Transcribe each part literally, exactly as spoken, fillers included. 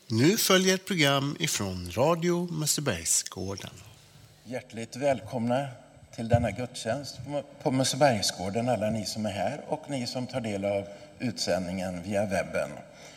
Nu följer ett program ifrån Radio Mössebergsgården. Hjärtligt välkomna till denna gudstjänst på Mössebergsgården, alla ni som är här och ni som tar del av utsändningen via webben.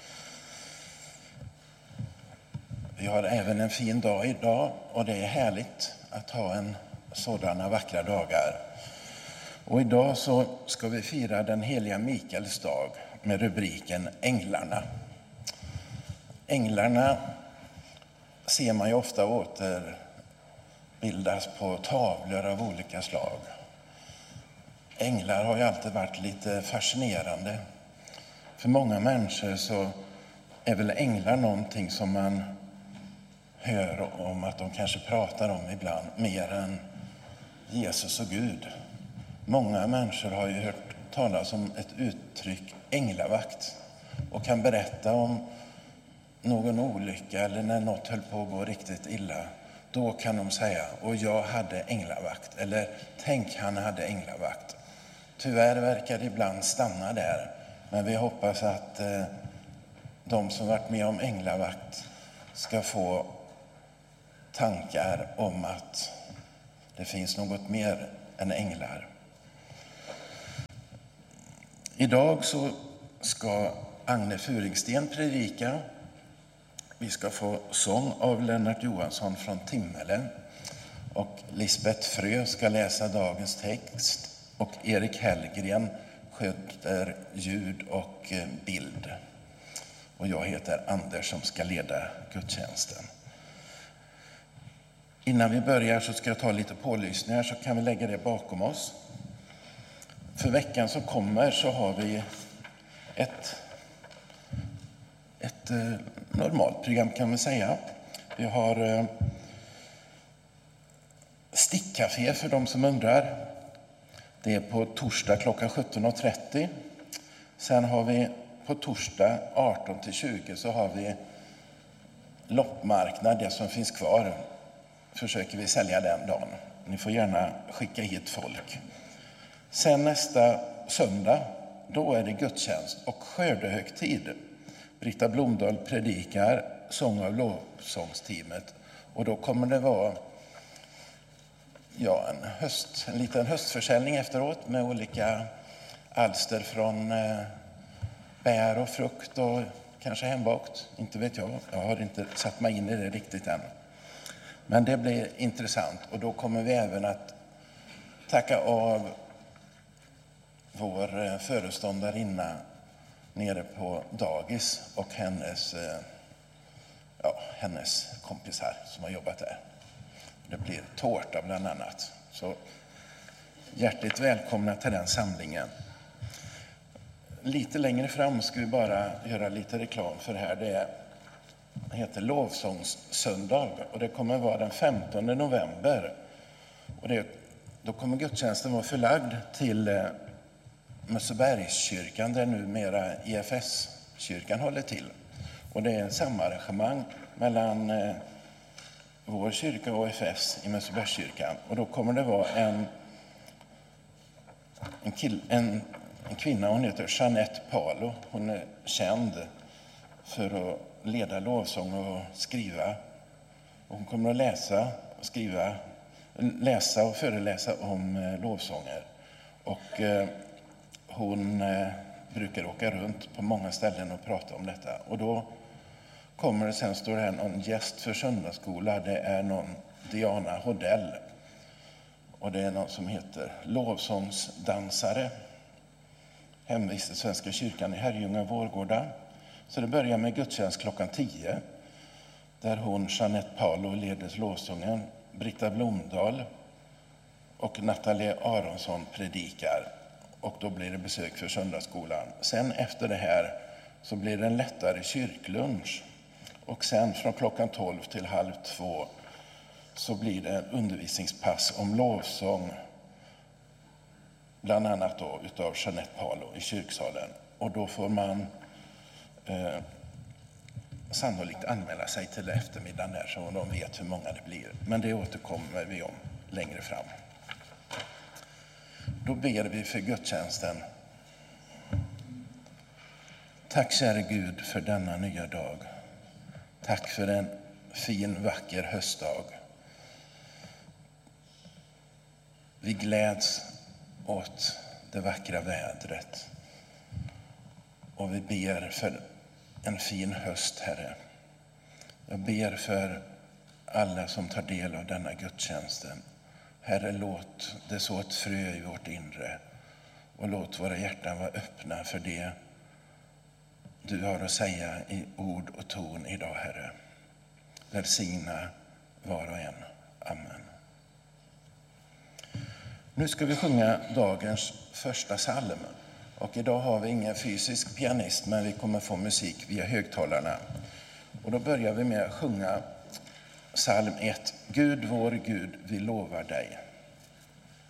Vi har även en fin dag idag och det är härligt att ha en sådana vackra dagar. Och idag så ska vi fira den heliga Mikaels dag med rubriken Änglarna. Änglarna ser man ju ofta återbildas på tavlor av olika slag. Änglar har ju alltid varit lite fascinerande. För många människor så är väl änglar någonting som man hör om att de kanske pratar om ibland mer än Jesus och Gud. Många människor har ju hört talas om ett uttryck änglavakt och kan berätta om någon olycka eller när något höll på att gå riktigt illa. Då kan de säga, och jag hade änglavakt, eller tänk han hade änglavakt. Tyvärr verkar det ibland stanna där, men vi hoppas att eh, de som varit med om änglavakt ska få tankar om att det finns något mer än änglar. Idag så ska Agne Furingsten predika. Vi ska få sång av Lennart Johansson från Timmele. Och Lisbeth Frö ska läsa dagens text. Och Erik Hellgren sköter ljud och bild. Och jag heter Anders som ska leda gudstjänsten. Innan vi börjar så ska jag ta lite pålysningar så kan vi lägga det bakom oss. För veckan som kommer så har vi ett, ett eh, normalt program kan man säga. Vi har eh, stickcafé för de som undrar. Det är på torsdag klockan sjutton och trettio. Sen har vi på torsdag arton till tjugo så har vi loppmarknad, det som finns kvar. Försöker vi sälja den dagen. Ni får gärna skicka hit folk. Sen nästa söndag, då är det gudstjänst och skördehögtid. Britta Blomdahl predikar sång av lovsångsteamet. Och då kommer det vara ja, en, höst, en liten höstförsäljning efteråt med olika alster från eh, bär och frukt och kanske hembakt. Inte vet jag, jag har inte satt mig in i det riktigt än. Men det blir intressant och då kommer vi även att tacka av vår föreståndarinna nere på dagis och hennes, ja, hennes kompisar som har jobbat där. Det blir tårta bland annat. Så hjärtligt välkomna till den samlingen. Lite längre fram ska vi bara göra lite reklam för här. Det är Det heter Lovsångssöndag och det kommer vara den femtonde november. Och det, då kommer gudstjänsten vara förlagd till eh, Mössebergskyrkan där numera I F S-kyrkan håller till. Och det är en samarrangemang mellan eh, vår kyrka och I F S i Mössebergskyrkan. Och då kommer det vara en, en, kill, en, en kvinna, hon heter Jeanette Palo. Hon är känd för att leda lovsång och skriva. Och hon kommer att läsa och skriva, läsa och föreläsa om eh, lovsånger. Och eh, hon eh, brukar åka runt på många ställen och prata om detta. Och då kommer det sen, står det här, någon gäst för söndagsskola. Det är någon Diana Hodell. Och det är någon som heter lovsångsdansare. Hemvist i Svenska kyrkan i Herrljunga Vårgårda. Så det börjar med gudstjänst klockan tio. Där hon, Jeanette Palo, leder lovsången. Britta Blomdahl och Nathalie Aronsson predikar. Och då blir det besök för söndagsskolan. Sen efter det här så blir det en lättare kyrklunch. Och sen från klockan tolv till halv två så blir det en undervisningspass om lovsång. Bland annat då utav Jeanette Palo i kyrksalen. Och då får man Eh, sannolikt anmäla sig till eftermiddagen där så de vet hur många det blir. Men det återkommer vi om längre fram. Då ber vi för gudstjänsten. Tack käre Gud för denna nya dag. Tack för en fin, vacker höstdag. Vi gläds åt det vackra vädret. Och vi ber för en fin höst, Herre. Jag ber för alla som tar del av denna gudstjänsten. Herre, låt det så ett frö i vårt inre. Och låt våra hjärtan vara öppna för det du har att säga i ord och ton idag, Herre. Välsigna var och en. Amen. Nu ska vi sjunga dagens första psalm. Och idag har vi ingen fysisk pianist, men vi kommer få musik via högtalarna. Och då börjar vi med att sjunga psalm ett. Gud, vår Gud, vi lovar dig.